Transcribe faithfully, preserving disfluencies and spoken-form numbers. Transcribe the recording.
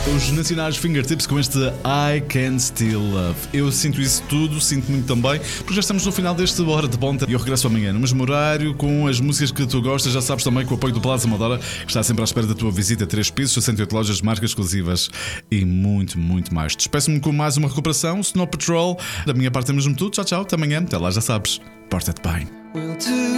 Os nacionais Fingertips com este I Can Still Love. Eu sinto isso tudo, sinto muito também, porque já estamos no final deste Hora de Ponta e eu regresso amanhã no mesmo horário com as músicas que tu gostas. Já sabes também com o apoio do Plaza Amadora, que está sempre à espera da tua visita. Três pisos, sessenta e oito lojas, marcas exclusivas e muito, muito mais. Despeço-me com mais uma recuperação, Snow Patrol. Da minha parte é mesmo tudo. Tchau, tchau. Até amanhã. Até lá, já sabes. Porta-te bem.